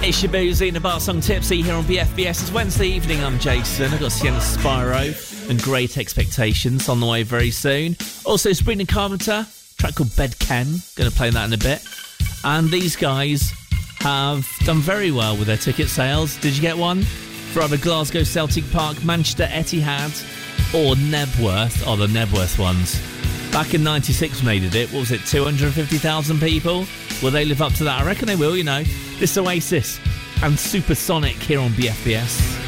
It's your boozy and a bar song Tipsy here on BFBS. It's Wednesday evening, I'm Jason. I've got Sienna Spyro and Great Expectations on the way very soon. Also, Sabrina Carpenter, track called Bed Ken. Going to play that in a bit. And these guys have done very well with their ticket sales. Did you get one? For either Glasgow Celtic Park, Manchester Etihad or Nebworth. Oh, the Nebworth ones. Back in 96 when they did it, what was it, 250,000 people? Will they live up to that? I reckon they will, you know. This Oasis and Supersonic here on BFBS.